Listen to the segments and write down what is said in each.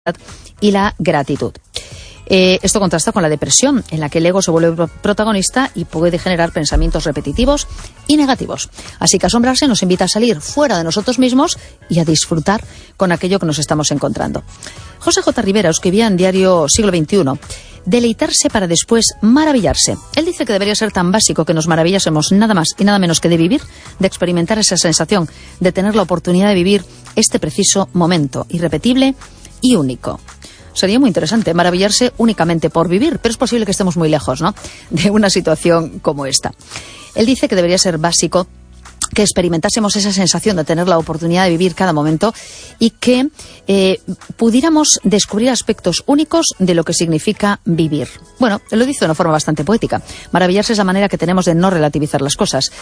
y la gratitud. Esto contrasta con la depresión, en la que el ego se vuelve protagonista y puede generar pensamientos repetitivos y negativos. Así que asombrarse nos invita a salir fuera de nosotros mismos y a disfrutar con aquello que nos estamos encontrando. José J. Rivera escribía en Diario Siglo XXI: deleitarse para después maravillarse. Él dice que debería ser tan básico que nos maravillásemos nada más y nada menos que de vivir, de experimentar esa sensación, de tener la oportunidad de vivir este preciso momento irrepetible y único. Sería muy interesante maravillarse únicamente por vivir, pero es posible que estemos muy lejos, ¿no?, de una situación como esta. Él dice que debería ser básico que experimentásemos esa sensación de tener la oportunidad de vivir cada momento y que pudiéramos descubrir aspectos únicos de lo que significa vivir. Bueno, él lo dice de una forma bastante poética. Maravillarse es la manera que tenemos de no relativizar las cosas,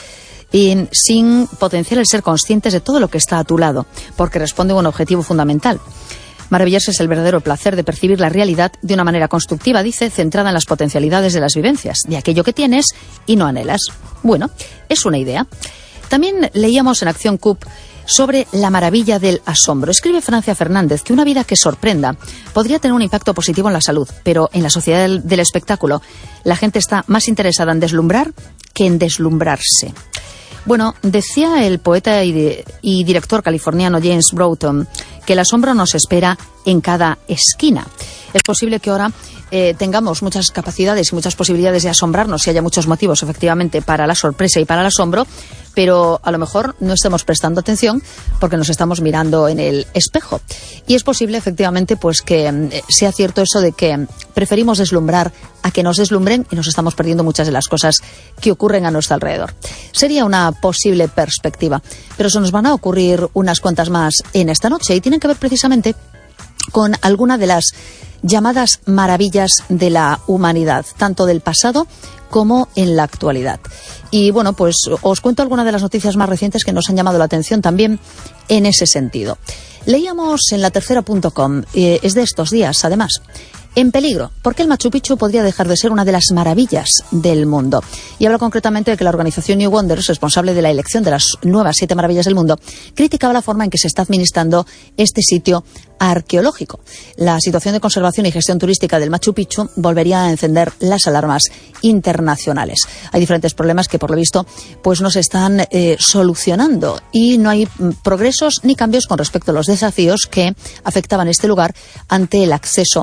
sin potenciar el ser conscientes de todo lo que está a tu lado, porque responde a un objetivo fundamental. Maravillarse es el verdadero placer de percibir la realidad de una manera constructiva, dice, centrada en las potencialidades de las vivencias, de aquello que tienes y no anhelas. Bueno, es una idea. También leíamos en Acción CUP sobre la maravilla del asombro. Escribe Francia Fernández que una vida que sorprenda podría tener un impacto positivo en la salud, pero en la sociedad del espectáculo la gente está más interesada en deslumbrar que en deslumbrarse. Bueno, decía el poeta y director californiano James Broughton que el asombro nos espera en cada esquina. Es posible que ahora tengamos muchas capacidades y muchas posibilidades de asombrarnos y haya muchos motivos, efectivamente, para la sorpresa y para el asombro, pero a lo mejor no estemos prestando atención porque nos estamos mirando en el espejo. Y es posible, efectivamente, pues que sea cierto eso de que preferimos deslumbrar a que nos deslumbren y nos estamos perdiendo muchas de las cosas que ocurren a nuestro alrededor. Sería una posible perspectiva, pero se nos van a ocurrir unas cuantas más en esta noche y tienen que ver precisamente con alguna de las llamadas maravillas de la humanidad, tanto del pasado como en la actualidad. Y bueno, pues os cuento algunas de las noticias más recientes que nos han llamado la atención también en ese sentido. Leíamos en latercera.com, es de estos días además: en peligro, porque el Machu Picchu podría dejar de ser una de las maravillas del mundo. Y habla concretamente de que la organización New Wonders, responsable de la elección de las nuevas 7 maravillas del mundo, criticaba la forma en que se está administrando este sitio arqueológico. La situación de conservación y gestión turística del Machu Picchu volvería a encender las alarmas internacionales. Hay diferentes problemas que, por lo visto, pues no se están solucionando y no hay progresos ni cambios con respecto a los desafíos que afectaban este lugar ante el acceso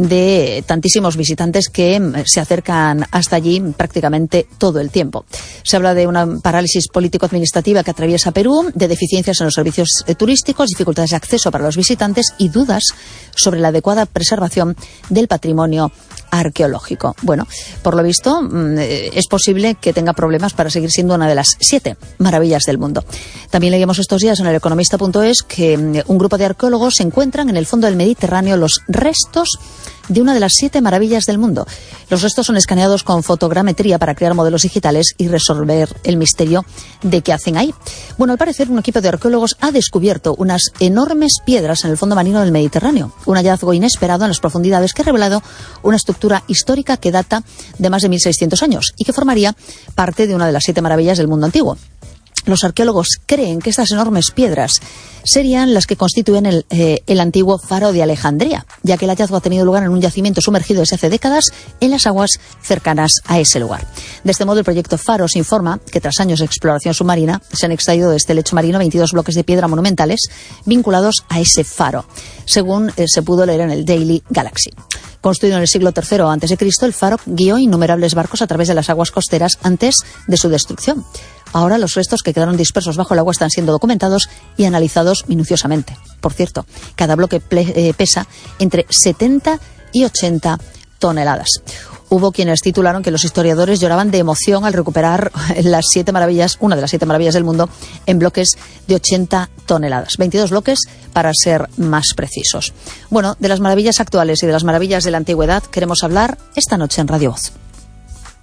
de tantísimos visitantes que se acercan hasta allí prácticamente todo el tiempo. Se habla de una parálisis político-administrativa que atraviesa Perú, de deficiencias en los servicios turísticos, dificultades de acceso para los visitantes y dudas sobre la adecuada preservación del patrimonio arqueológico. Bueno, por lo visto es posible que tenga problemas para seguir siendo una de las 7 maravillas del mundo. También leíamos estos días en el economista.es que un grupo de arqueólogos encuentran en el fondo del Mediterráneo los restos de una de las 7 maravillas del mundo. Los restos son escaneados con fotogrametría para crear modelos digitales y resolver el misterio de qué hacen ahí. Bueno, al parecer un equipo de arqueólogos ha descubierto unas enormes piedras en el fondo marino del Mediterráneo, un hallazgo inesperado en las profundidades que ha revelado una estructura histórica que data de más de 1600 años y que formaría parte de una de las 7 maravillas del mundo antiguo. Los arqueólogos creen que estas enormes piedras serían las que constituyen el antiguo faro de Alejandría, ya que el hallazgo ha tenido lugar en un yacimiento sumergido desde hace décadas en las aguas cercanas a ese lugar. De este modo, el proyecto Faros informa que tras años de exploración submarina se han extraído de este lecho marino 22 bloques de piedra monumentales vinculados a ese faro, según se pudo leer en el Daily Galaxy. Construido en el siglo III a.C., el faro guió innumerables barcos a través de las aguas costeras antes de su destrucción. Ahora los restos que quedaron dispersos bajo el agua están siendo documentados y analizados minuciosamente. Por cierto, cada bloque pesa entre 70 y 80 toneladas. Hubo quienes titularon que los historiadores lloraban de emoción al recuperar las 7 maravillas, una de las 7 maravillas del mundo, en bloques de 80 toneladas. 22 bloques para ser más precisos. Bueno, de las maravillas actuales y de las maravillas de la antigüedad queremos hablar esta noche en Radio Voz.